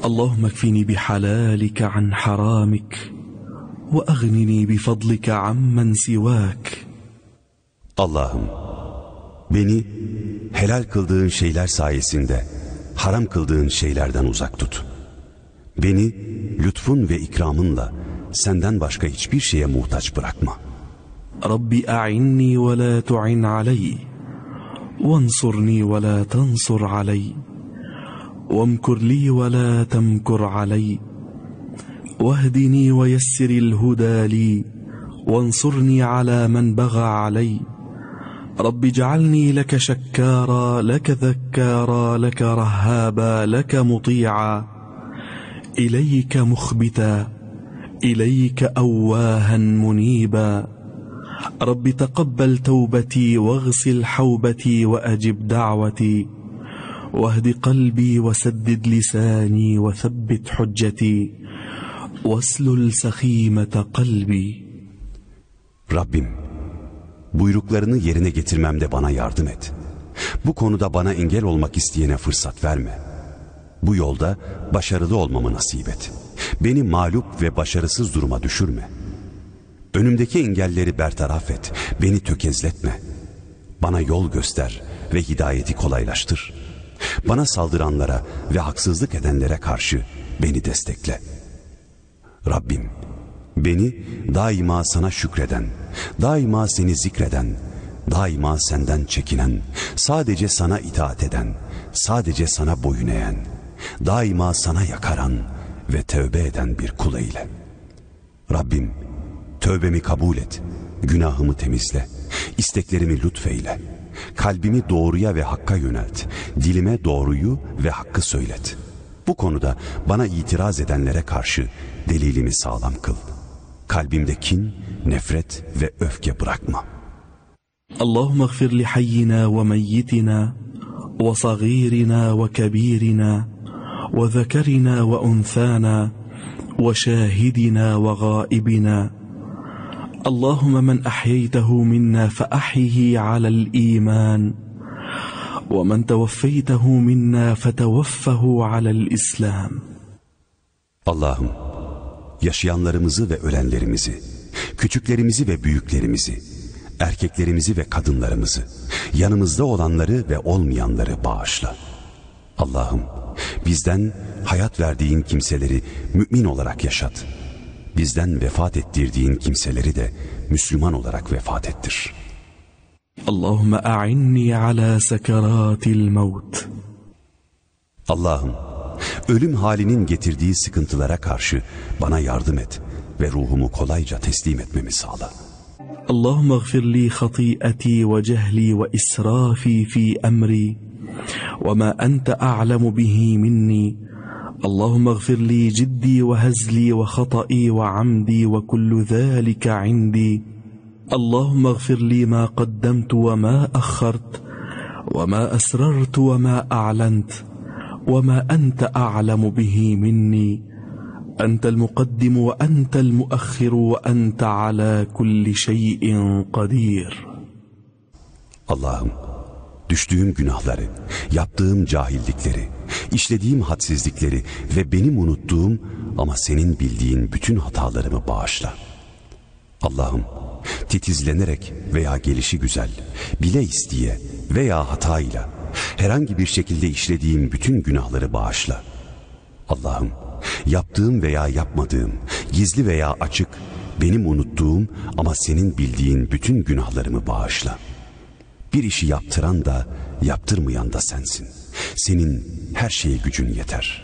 اللهم اكفني بحلالك عن حرامك وأغنني بفضلك عمن سواك. Allah'ım, beni helal kıldığın şeyler sayesinde haram kıldığın şeylerden uzak tut. Beni lütfun ve ikramınla senden başka hiçbir şeye muhtaç bırakma. Rabbi a'inni ve la tu'in aleyh, vansurni ve la tansur aleyh, vamkur li ve la temkur aleyh, vahdini ve yessiril huda li, vansurni ala men baga aleyh. Rabbi ec'alni leke şekkâra, leke zekkâra, leke rahhâba, leke muti'a, ileyke muhbita, ileyke evvâhen munîbâ. Rabbi teqabbel tevbeti, veğsil havbeti, ve ecib da'veti, vehdi kalbi, ve seddid lisani, ve thebbit hücceti, veslul sehîmete kalbi. Rabbim, buyruklarını yerine getirmemde bana yardım et. Bu konuda bana engel olmak isteyene fırsat verme. Bu yolda başarılı olmamı nasip et. Beni mağlup ve başarısız duruma düşürme. Önümdeki engelleri bertaraf et. Beni tökezletme. Bana yol göster ve hidayeti kolaylaştır. Bana saldıranlara ve haksızlık edenlere karşı beni destekle. Rabbim, beni daima sana şükreden, daima seni zikreden, daima senden çekinen, sadece sana itaat eden, sadece sana boyun eğen, daima sana yakaran ve tövbe eden bir kul eyle. Rabbim, tövbemi kabul et, günahımı temizle, isteklerimi lütfeyle, kalbimi doğruya ve hakka yönelt, dilime doğruyu ve hakkı söylet. Bu konuda bana itiraz edenlere karşı delilimi sağlam kıl. Kalbimde kin, nefret ve öfke bırakma. Allahümme gfir li hayyina ve meyyitina ve sagirina ve kebirina ve zekerina ve unthana ve şahidina ve gaibina. Allahümme men ahyeytehu minna fe ahyihi alel iman ve men teveffeytehu minna fe teveffehu alel islam. Allah'ım, yaşayanlarımızı ve ölenlerimizi, küçüklerimizi ve büyüklerimizi, erkeklerimizi ve kadınlarımızı, yanımızda olanları ve olmayanları bağışla. Allah'ım, bizden hayat verdiğin kimseleri mümin olarak yaşat. Bizden vefat ettirdiğin kimseleri de Müslüman olarak vefat ettir. Allahümme a'inni ala sekeratil mevt. Allah'ım, ölüm halinin getirdiği sıkıntılara karşı bana yardım et ve ruhumu kolayca teslim etmemi sağla. Allahümme gfir li khati'ati ve cehli ve israfi fi emri ve ma ente a'lemu bihi minni. Allahümme gfir li ciddi ve hezli ve khata'i ve amdi ve kullu zâlike indi. Allahümme gfir li ma qaddamtu ve ma akhart ve ma esrartu ve ma a'lant ve ma ente a'lemu bihi minni. Entel mukaddimu ve entel muakhiru ve ente ala kulli şeyin kadir. Allah'ım, düştüğüm günahları, yaptığım cahillikleri, işlediğim hadsizlikleri ve benim unuttuğum ama senin bildiğin bütün hatalarımı bağışla. Allah'ım, titizlenerek veya gelişigüzel, bile isteye veya hatayla herhangi bir şekilde işlediğim bütün günahları bağışla. Allah'ım, yaptığım veya yapmadığım, gizli veya açık, benim unuttuğum ama senin bildiğin bütün günahlarımı bağışla. Bir işi yaptıran da yaptırmayan da sensin. Senin her şeye gücün yeter.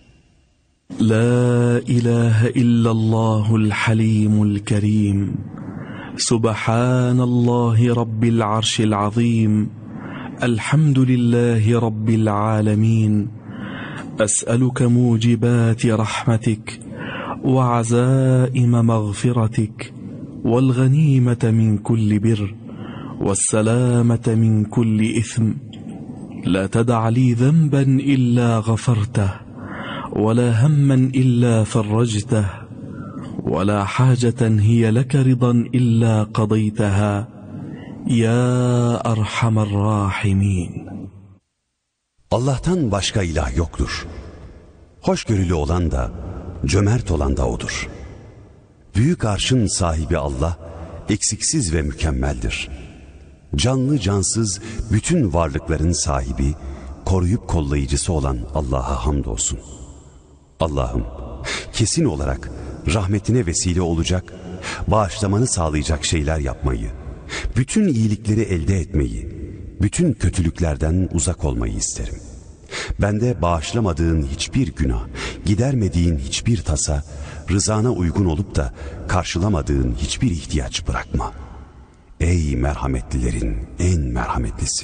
La ilahe illallahul halimul kerim. Subhanallahi rabbil arşil azim. Elhamdülillahi rabbil alemin. أسألك موجبات رحمتك وعزائم مغفرتك والغنيمة من كل بر والسلامة من كل إثم لا تدع لي ذنبا إلا غفرته ولا هما إلا فرجته ولا حاجة هي لك رضا إلا قضيتها يا أرحم الراحمين. Allah'tan başka ilah yoktur. Hoşgörülü olan da, cömert olan da O'dur. Büyük arşın sahibi Allah, eksiksiz ve mükemmeldir. Canlı cansız bütün varlıkların sahibi, koruyup kollayıcısı olan Allah'a hamdolsun. Allah'ım, kesin olarak rahmetine vesile olacak, bağışlamanı sağlayacak şeyler yapmayı, bütün iyilikleri elde etmeyi, bütün kötülüklerden uzak olmayı isterim. Bende bağışlamadığın hiçbir günah, gidermediğin hiçbir tasa, rızana uygun olup da karşılamadığın hiçbir ihtiyaç bırakma. Ey merhametlilerin en merhametlisi.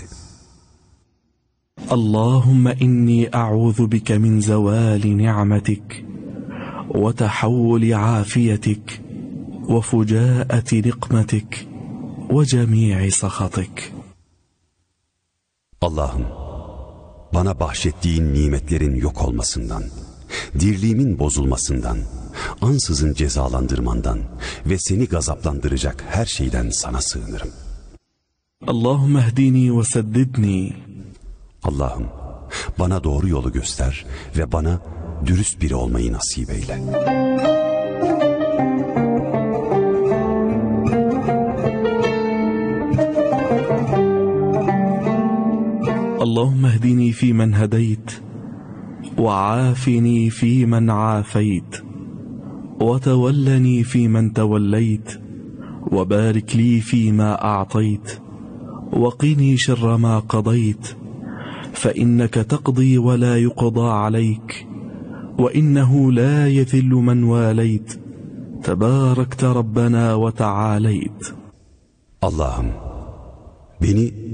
Allahümme inni a'udhu bike min zevali ni'metik ve tehavvuli afiyetik ve fucaati nikmetik ve cemi'i sahatik. Allah'ım, bana bahşettiğin nimetlerin yok olmasından, dirliğimin bozulmasından, ansızın cezalandırmandan ve seni gazaplandıracak her şeyden sana sığınırım. Allahümme ehdini ve seddidni. Allah'ım, bana doğru yolu göster ve bana dürüst biri olmayı nasip eyle. اللهم اهدني فيمن هديت وعافني فيمن عافيت وتولني فيمن توليت وبارك لي فيما أعطيت وقني شر ما قضيت فإنك تقضي ولا يقضى عليك وإنه لا يذل من واليت تباركت ربنا وتعاليت. Allah'ım, beni